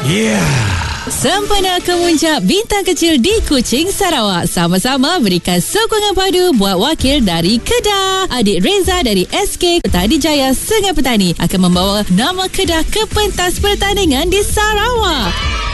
Sempena kemuncak bintang kecil di Kuching, Sarawak. Sama-sama berikan sokongan padu buat wakil dari Kedah. Adik Reza dari SK Petani Jaya Sungai Petani akan membawa nama Kedah ke pentas pertandingan di Sarawak.